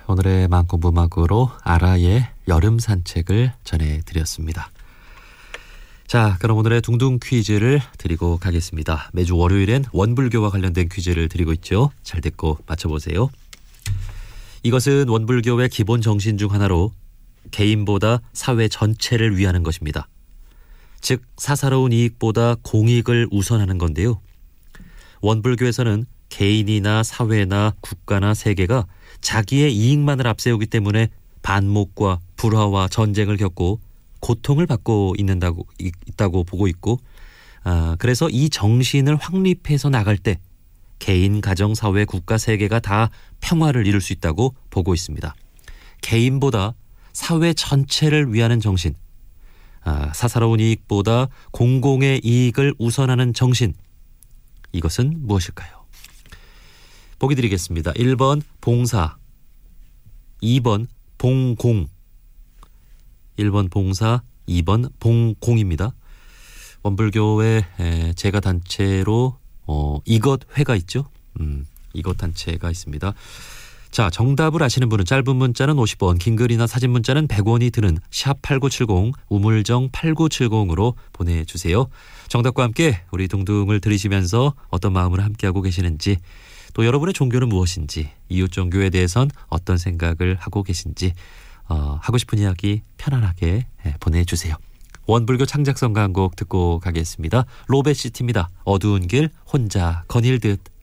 오늘의 만공부막으로 아라의 여름 산책을 전해드렸습니다. 자, 그럼 오늘의 둥둥 퀴즈를 드리고 가겠습니다. 매주 월요일엔 원불교와 관련된 퀴즈를 드리고 있죠. 잘 듣고 맞춰보세요. 이것은 원불교의 기본 정신 중 하나로 개인보다 사회 전체를 위하는 것입니다. 즉 사사로운 이익보다 공익을 우선하는 건데요. 원불교에서는 개인이나 사회나 국가나 세계가 자기의 이익만을 앞세우기 때문에 반목과 불화와 전쟁을 겪고 고통을 받고 있다고 보고 있고, 그래서 이 정신을 확립해서 나갈 때 개인, 가정, 사회, 국가, 세계가 다 평화를 이룰 수 있다고 보고 있습니다. 개인보다 사회 전체를 위하는 정신, 사사로운 이익보다 공공의 이익을 우선하는 정신, 이것은 무엇일까요? 보기 드리겠습니다. 1번 봉사, 2번 봉공. 1번 봉사, 2번 봉공입니다. 원불교의 제가단체로 이것회가 있죠. 이것단체가 있습니다. 자, 정답을 아시는 분은 짧은 문자는 50원, 긴 글이나 사진 문자는 100원이 드는 샵8970, 우물정 8970으로 보내주세요. 정답과 함께 우리 둥둥을 들으시면서 어떤 마음으로 함께하고 계시는지, 또 여러분의 종교는 무엇인지, 이웃 종교에 대해선 어떤 생각을 하고 계신지, 하고 싶은 이야기 편안하게 보내주세요. 원불교 창작성가 한 곡 듣고 가겠습니다. 로베시티입니다. 어두운 길 혼자 거닐 듯.